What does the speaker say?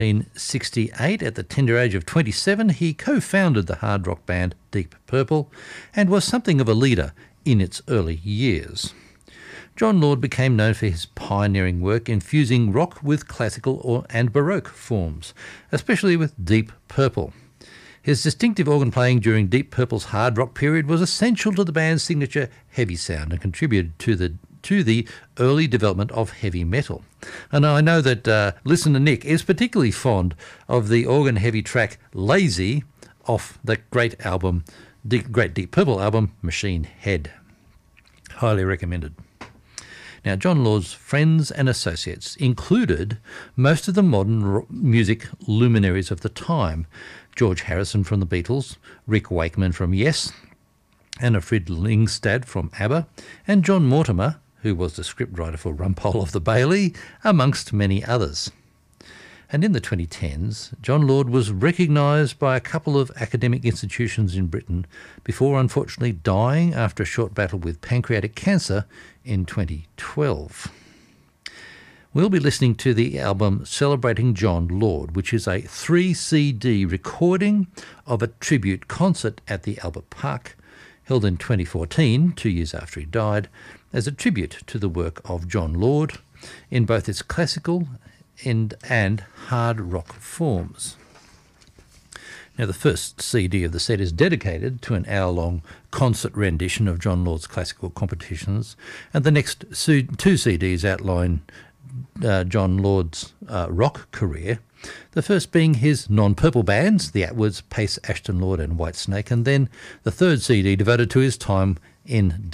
In 1968, at the tender age of 27, he co-founded the hard rock band Deep Purple and was something of a leader in its early years. Jon Lord became known for his pioneering work in fusing rock with classical and Baroque forms, especially with Deep Purple. His distinctive organ playing during Deep Purple's hard rock period was essential to the band's signature heavy sound and contributed to the early development of heavy metal. And I know that listener Nick is particularly fond of the organ heavy track Lazy off the great Deep Purple album Machine Head. Highly recommended. Now, Jon Lord's friends and associates included most of the modern music luminaries of the time: George Harrison from the Beatles, Rick Wakeman from Yes, Anna Frid Lyngstad from ABBA, and John Mortimer, who was the scriptwriter for Rumpole of the Bailey, amongst many others. And in the 2010s, Jon Lord was recognised by a couple of academic institutions in Britain before unfortunately dying after a short battle with pancreatic cancer in 2012. We'll be listening to the album Celebrating Jon Lord, which is a 3-CD recording of a tribute concert at the Albert Park, held in 2014, 2 years after he died, as a tribute to the work of Jon Lord in both its classical and hard rock forms. Now, the first CD of the set is dedicated to an hour-long concert rendition of Jon Lord's classical compositions, and the next two CDs outline Jon Lord's rock career, the first being his non-purple bands, the Atwoods, Pace, Ashton Lord and Whitesnake, and then the third CD devoted to his time in